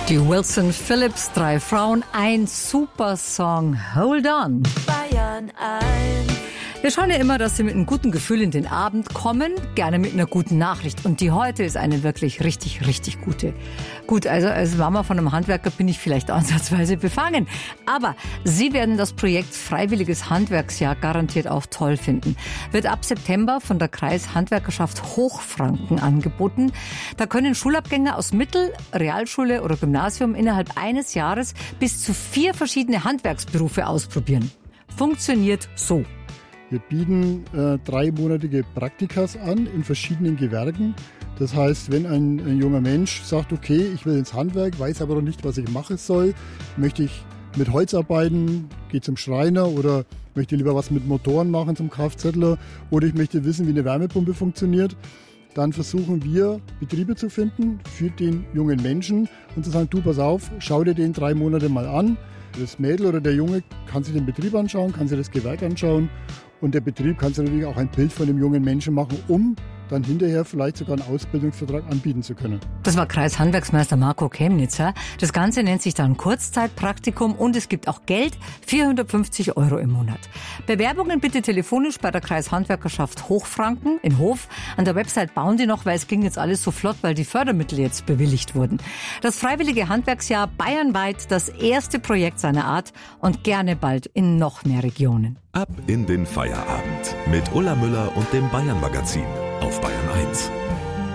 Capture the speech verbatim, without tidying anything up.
Die Wilson Phillips, drei Frauen, ein super Song, Hold On. Bayern eins. Wir schauen ja immer, dass Sie mit einem guten Gefühl in den Abend kommen, gerne mit einer guten Nachricht. Und die heute ist eine wirklich richtig, richtig gute. Gut, also als Mama von einem Handwerker bin ich vielleicht ansatzweise befangen. Aber Sie werden das Projekt Freiwilliges Handwerksjahr garantiert auch toll finden. Wird ab September von der Kreishandwerkerschaft Hochfranken angeboten. Da können Schulabgänger aus Mittel-, Realschule oder Gymnasium innerhalb eines Jahres bis zu vier verschiedene Handwerksberufe ausprobieren. Funktioniert so. Wir bieten äh, dreimonatige Praktikas an in verschiedenen Gewerken. Das heißt, wenn ein, ein junger Mensch sagt, okay, ich will ins Handwerk, weiß aber noch nicht, was ich machen soll, möchte ich mit Holz arbeiten, gehe zum Schreiner oder möchte lieber was mit Motoren machen, zum Kfzler, oder ich möchte wissen, wie eine Wärmepumpe funktioniert, dann versuchen wir, Betriebe zu finden für den jungen Menschen und zu sagen, du, pass auf, schau dir den drei Monate mal an. Das Mädel oder der Junge kann sich den Betrieb anschauen, kann sich das Gewerk anschauen. Und der Betrieb kann sich natürlich auch ein Bild von dem jungen Menschen machen, um dann hinterher vielleicht sogar einen Ausbildungsvertrag anbieten zu können. Das war Kreishandwerksmeister Marco Chemnitzer. Das Ganze nennt sich dann Kurzzeitpraktikum und es gibt auch Geld, vierhundertfünfzig Euro im Monat. Bewerbungen bitte telefonisch bei der Kreishandwerkerschaft Hochfranken in Hof. An der Website bauen die noch, weil es ging jetzt alles so flott, weil die Fördermittel jetzt bewilligt wurden. Das Freiwillige Handwerksjahr bayernweit, das erste Projekt seiner Art und gerne bald in noch mehr Regionen. Ab in den Feierabend mit Ulla Müller und dem Bayern Magazin auf Bayern eins.